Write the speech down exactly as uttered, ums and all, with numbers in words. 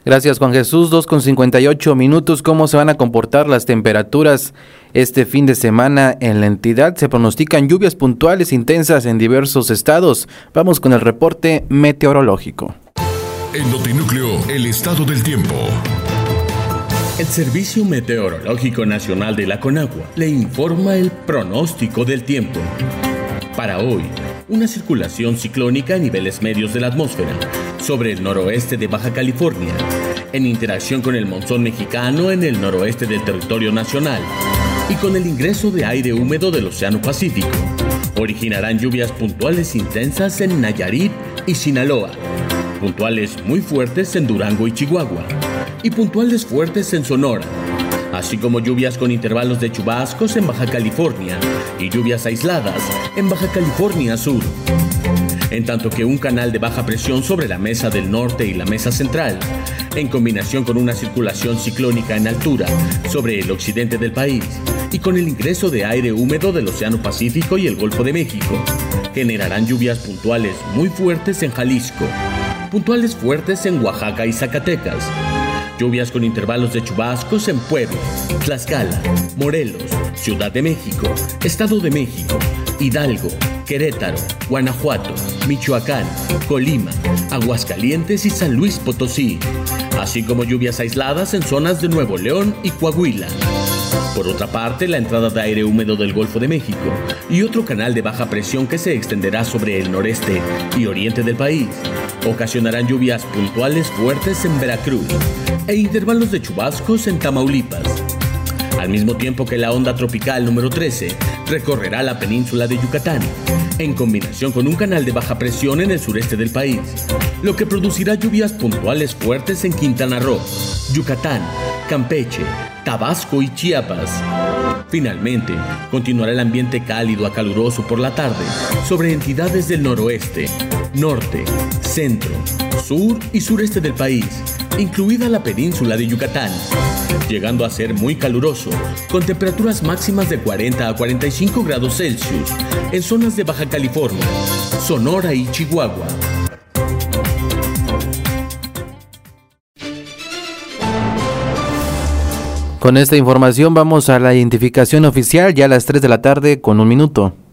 Gracias, Juan Jesús. dos con cincuenta y ocho minutos. ¿Cómo se van a comportar las temperaturas este fin de semana en la entidad? Se pronostican lluvias puntuales intensas en diversos estados. Vamos con el reporte meteorológico. En Notinúcleo, el estado del tiempo. El Servicio Meteorológico Nacional de la Conagua le informa el pronóstico del tiempo. Para hoy, una circulación ciclónica a niveles medios de la atmósfera sobre el noroeste de Baja California, en interacción con el monzón mexicano en el noroeste del territorio nacional y con el ingreso de aire húmedo del Océano Pacífico, originarán lluvias puntuales intensas en Nayarit y Sinaloa, puntuales muy fuertes en Durango y Chihuahua, y puntuales fuertes en Sonora, así como lluvias con intervalos de chubascos en Baja California y lluvias aisladas en Baja California Sur. En tanto que un canal de baja presión sobre la mesa del norte y la mesa central, en combinación con una circulación ciclónica en altura sobre el occidente del país y con el ingreso de aire húmedo del Océano Pacífico y el Golfo de México, generarán lluvias puntuales muy fuertes en Jalisco, puntuales fuertes en Oaxaca y Zacatecas, lluvias con intervalos de chubascos en Puebla, Tlaxcala, Morelos, Ciudad de México, Estado de México, Hidalgo, Querétaro, Guanajuato, Michoacán, Colima, Aguascalientes y San Luis Potosí, así como lluvias aisladas en zonas de Nuevo León y Coahuila. Por otra parte, la entrada de aire húmedo del Golfo de México y otro canal de baja presión que se extenderá sobre el noreste y oriente del país ocasionarán lluvias puntuales fuertes en Veracruz e intervalos de chubascos en Tamaulipas, al mismo tiempo que la onda tropical número trece recorrerá la península de Yucatán, en combinación con un canal de baja presión en el sureste del país, lo que producirá lluvias puntuales fuertes en Quintana Roo, Yucatán, Campeche, Tabasco y Chiapas. Finalmente, continuará el ambiente cálido a caluroso por la tarde sobre entidades del noroeste, norte, centro, sur y sureste del país, incluida la península de Yucatán, llegando a ser muy caluroso, con temperaturas máximas de cuarenta a cuarenta y cinco grados Celsius en zonas de Baja California, Sonora y Chihuahua. Con esta información vamos a la identificación oficial ya a las tres de la tarde con un minuto.